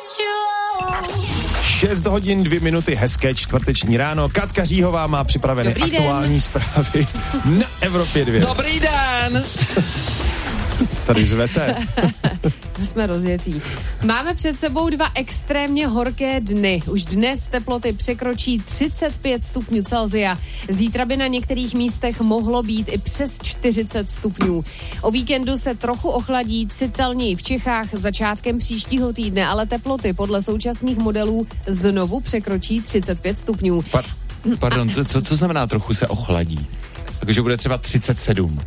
6 hodin 2 minuty, hezké čtvrteční ráno. Katka Říhová má připravené aktuální zprávy na Evropě 2. Dobrý den! Tady řvete. Jsme rozjetý. Máme před sebou 2 extrémně horké dny. Už dnes teploty překročí 35 stupňů Celsia. Zítra by na některých místech mohlo být i přes 40 stupňů. O víkendu se trochu ochladí, citelněji v Čechách začátkem příštího týdne, ale teploty podle současných modelů znovu překročí 35 stupňů. Pardon, co znamená trochu se ochladí? Takže bude třeba 37.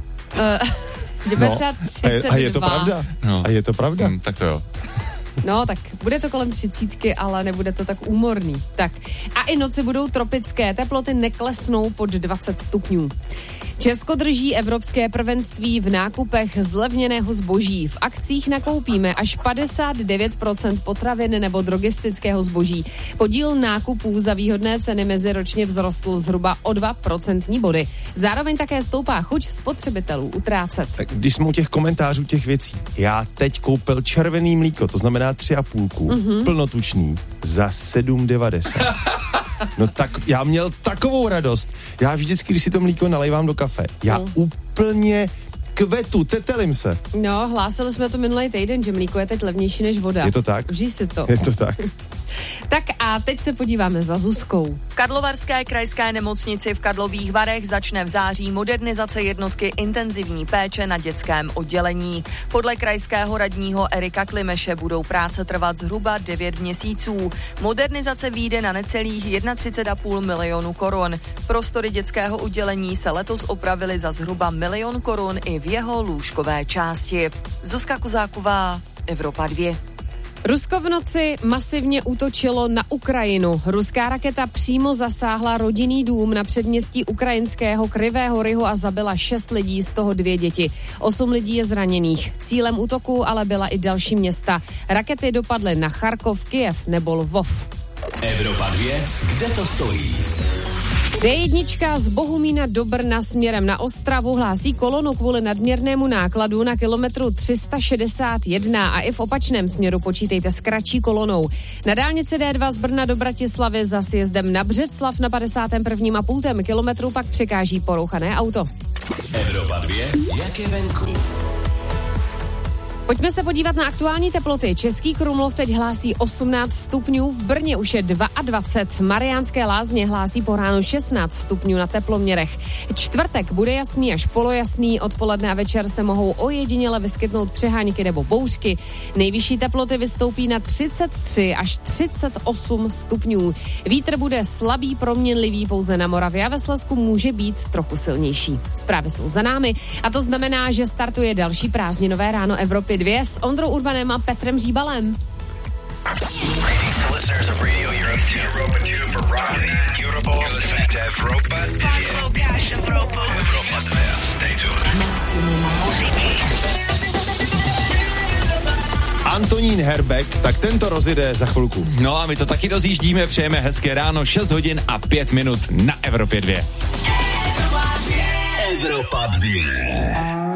Že bude třeba 32. A je to pravda? No. A je to pravda? Tak to jo. No, tak bude to kolem 30, ale nebude to tak úmorný. Tak. A i noci budou tropické, teploty neklesnou pod 20 stupňů. Česko drží evropské prvenství v nákupech zlevněného zboží. V akcích nakoupíme až 59% potravin nebo drogistického zboží. Podíl nákupů za výhodné ceny meziročně vzrostl zhruba o 2% body. Zároveň také stoupá chuť spotřebitelů utrácet. Tak když jsme u těch komentářů těch věcí, já teď koupil červený mlíko, to znamená 3,5, plnotučný, za 7,90. No tak já měl takovou radost. Já vždycky, když si to mlíko nalejvám do kafe, já úplně kvetu, tetelím se. No, hlásili jsme to minulý týden, že mlíko je teď levnější než voda. Je to tak? Užij si to. Je to tak. Tak a teď se podíváme za Zuzkou. V Karlovarské krajské nemocnici v Karlových Varech začne v září modernizace jednotky intenzivní péče na dětském oddělení. Podle krajského radního Erika Klimeše budou práce trvat zhruba 9 měsíců. Modernizace vyjde na necelých 31,5 milionu korun. Prostory dětského oddělení se letos opravily za zhruba 1 milion korun i v jeho lůžkové části. Zuzka Kuzáková, Evropa 2. Rusko v noci masivně útočilo na Ukrajinu. Ruská raketa přímo zasáhla rodinný dům na předměstí ukrajinského Krivého Rihu a zabila 6 lidí, z toho 2 děti. 8 lidí je zraněných. Cílem útoku ale byla i další města. Rakety dopadly na Charkov, Kyjev nebo Lvov. Evropa 2, kde to stojí? D1 z Bohumína do Brna směrem na Ostravu hlásí kolonu kvůli nadměrnému nákladu na kilometru 361 a i v opačném směru počítejte s kratší kolonou. Na dálnici D2 z Brna do Bratislavy za sjezdem na Břeclav na 51,5 kilometru pak překáží porouchané auto. Evropa 2, jak je venku? Pojďme se podívat na aktuální teploty. Český Krumlov teď hlásí 18 stupňů, v Brně už je 22, Mariánské Lázně hlásí po ránu 16 stupňů na teploměrech. Čtvrtek bude jasný až polojasný, odpoledne a večer se mohou ojediněle vyskytnout přeháňky nebo bouřky. Nejvyšší teploty vystoupí na 33 až 38 stupňů. Vítr bude slabý, proměnlivý, pouze na Moravě a ve Slezsku může být trochu silnější. Zprávy jsou za námi a to znamená, že startuje další prázdninové ráno Evropy 2 s Ondrou Urbanem a Petrem Říbalem. Antonín Herbeck, tak tento rozjede za chvilku. No a my to taky rozjíždíme, přejeme hezké ráno, 6 hodin a 5 minut na Evropě 2. Evropa 2.